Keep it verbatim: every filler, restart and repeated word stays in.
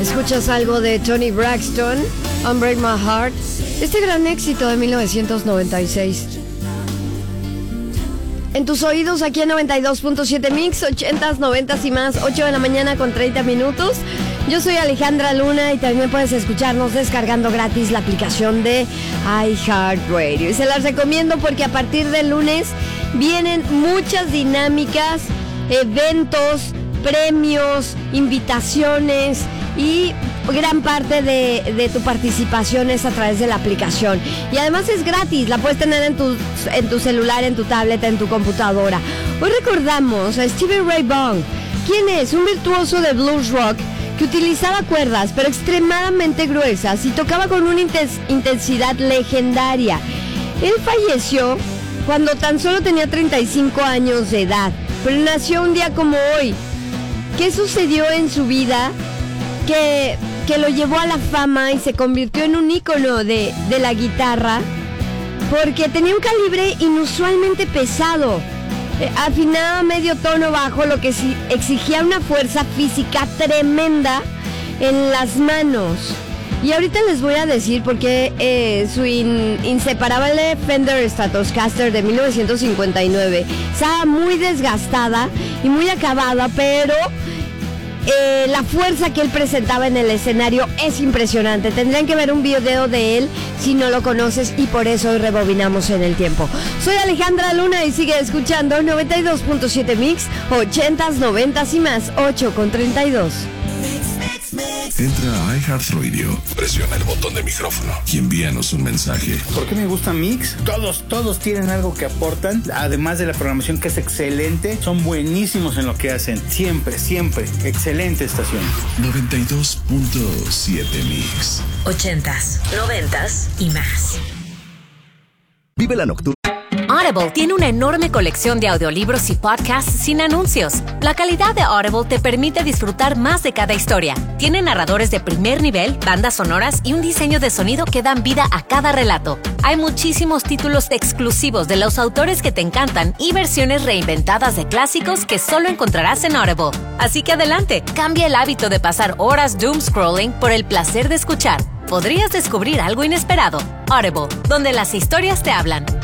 escuchas algo de Toni Braxton, Unbreak My Heart, este gran éxito de mil novecientos noventa y seis. En tus oídos aquí en noventa y dos punto siete Mix, ochentas, noventas y más, ocho de la mañana con treinta minutos. Yo soy Alejandra Luna y también puedes escucharnos descargando gratis la aplicación de iHeartRadio. Y se las recomiendo porque a partir del lunes vienen muchas dinámicas, eventos, premios, invitaciones y gran parte de, de tu participación es a través de la aplicación. Y además es gratis, la puedes tener en tu, en tu celular, en tu tablet, en tu computadora. Hoy recordamos a Stevie Ray Vaughan. ¿Quién es? Un virtuoso de blues rock que utilizaba cuerdas, pero extremadamente gruesas y tocaba con una intens- intensidad legendaria. Él falleció cuando tan solo tenía treinta y cinco años de edad, pero nació un día como hoy. ¿Qué sucedió en su vida que, que lo llevó a la fama y se convirtió en un ícono de, de la guitarra? Porque tenía un calibre inusualmente pesado. Eh, afinaba medio tono bajo, lo que sí exigía una fuerza física tremenda en las manos. Y ahorita les voy a decir por qué eh, su in, inseparable Fender Stratocaster de mil novecientos cincuenta y nueve estaba muy desgastada y muy acabada, pero eh, la fuerza que él presentaba en el escenario es impresionante. Tendrían que ver un video de él si no lo conoces y por eso hoy rebobinamos en el tiempo. Soy Alejandra Luna y sigue escuchando noventa y dos punto siete Mix, ochentas, noventas y más, ocho con treinta y dos. Entra a iHeartRadio, presiona el botón de micrófono y envíanos un mensaje. ¿Por qué me gusta Mix? Todos, todos tienen algo que aportan, además de la programación que es excelente, son buenísimos en lo que hacen, siempre, siempre, excelente estación. noventa y dos punto siete Mix. Ochentas, noventas y más. Vive la nocturna. Audible tiene una enorme colección de audiolibros y podcasts sin anuncios. La calidad de Audible te permite disfrutar más de cada historia. Tiene narradores de primer nivel, bandas sonoras y un diseño de sonido que dan vida a cada relato. Hay muchísimos títulos exclusivos de los autores que te encantan y versiones reinventadas de clásicos que solo encontrarás en Audible. Así que adelante, cambia el hábito de pasar horas doom scrolling por el placer de escuchar. Podrías descubrir algo inesperado. Audible, donde las historias te hablan.